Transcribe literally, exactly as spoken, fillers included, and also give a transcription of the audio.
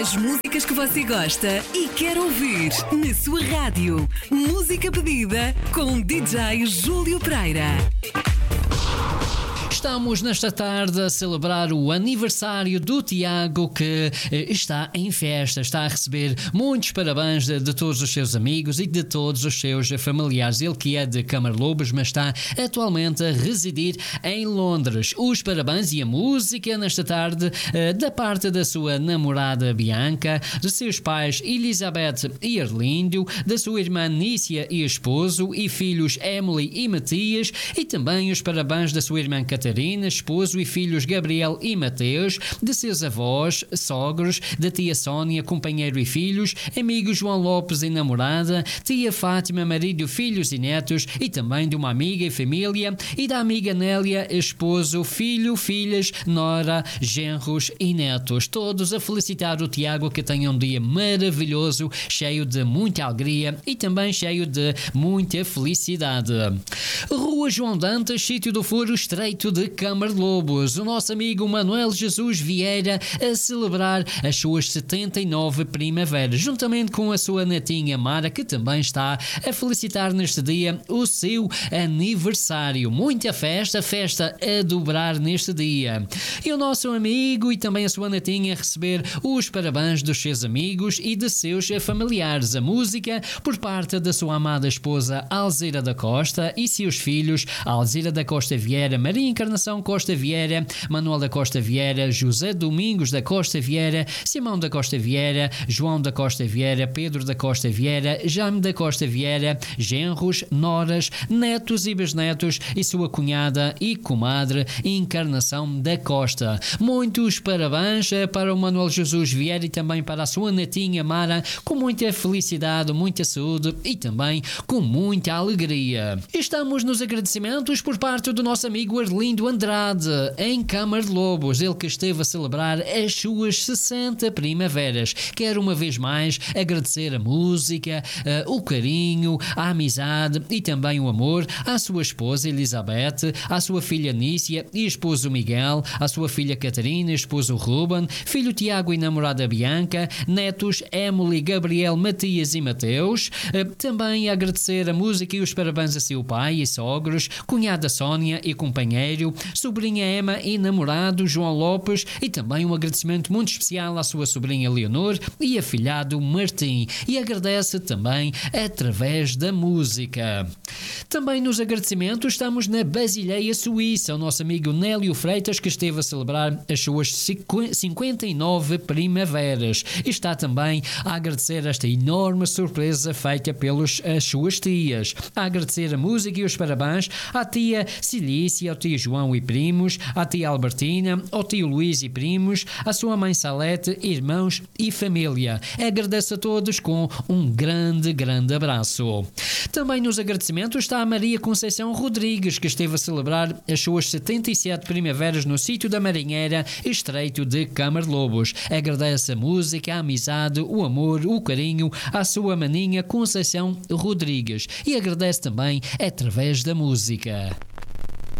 As músicas que você gosta e quer ouvir na sua rádio. Música pedida com D J Júlio Pereira. Estamos nesta tarde a celebrar o aniversário do Tiago, que eh, está em festa, está a receber muitos parabéns de, de todos os seus amigos e de todos os seus familiares. Ele que é de Camarlobos, mas está atualmente a residir em Londres. Os parabéns e a música nesta tarde eh, da parte da sua namorada Bianca, de seus pais Elizabeth e Arlindo, da sua irmã Nícia e esposo e filhos Emily e Matias, e também os parabéns da sua irmã Catarina, esposo e filhos Gabriel e Mateus, de seus avós, sogros, da tia Sónia, companheiro e filhos, amigos João Lopes e namorada, tia Fátima, marido, filhos e netos, e também de uma amiga e família, e da amiga Nélia, esposo, filho, filhas, nora, genros e netos. Todos a felicitar o Tiago, que tenha um dia maravilhoso, cheio de muita alegria e também cheio de muita felicidade. Rua João Dantas, sítio do Furo Estreito de Camarlobos. O nosso amigo Manuel Jesus Vieira a celebrar as suas setenta e nove primaveras, juntamente com a sua netinha Mara, que também está a felicitar neste dia o seu aniversário. Muita festa, festa a dobrar neste dia. E o nosso amigo e também a sua netinha a receber os parabéns dos seus amigos e de seus familiares. A música por parte da sua amada esposa Alzira da Costa e seus filhos Alzira da Costa Vieira, Maria Encarnação Costa Vieira, Manuel da Costa Vieira, José Domingos da Costa Vieira, Simão da Costa Vieira, João da Costa Vieira, Pedro da Costa Vieira, Jaime da Costa Vieira, genros, noras, netos e bisnetos e sua cunhada e comadre Encarnação da Costa. Muitos parabéns para o Manuel Jesus Vieira e também para a sua netinha Mara, com muita felicidade, muita saúde e também com muita alegria. Estamos nos agradecimentos por parte do nosso amigo Arlindo Andrade, em Camarlobos, ele que esteve a celebrar as suas sessenta primaveras. Quero uma vez mais agradecer a música, uh, o carinho, a amizade e também o amor à sua esposa Elizabeth, à sua filha Nícia e esposo Miguel, à sua filha Catarina, esposo Ruben, filho Tiago e namorada Bianca, netos Emily, Gabriel, Matias e Mateus. Uh, também agradecer a música e os parabéns a seu pai e sogros, cunhada Sónia e companheiro, sobrinha Emma e namorado João Lopes, e também um agradecimento muito especial à sua sobrinha Leonor e afilhado Martim, e agradece também através da música. Também nos agradecimentos estamos na Basileia, Suíça, o nosso amigo Nélio Freitas, que esteve a celebrar as suas cinquenta e nove primaveras, e está também a agradecer esta enorme surpresa feita pelas as suas tias, a agradecer a música e os parabéns à tia Cilícia, ao tio João e primos, à tia Albertina, ao tio Luís e primos, à sua mãe Salete, irmãos e família. Agradeço a todos com um grande, grande abraço. Também nos agradecimentos está a Maria Conceição Rodrigues, que esteve a celebrar as suas setenta e sete primaveras no sítio da Marinheira, Estreito de Camarlobos. Agradece a música, a amizade, o amor, o carinho à sua maninha Conceição Rodrigues, e agradece também através da música.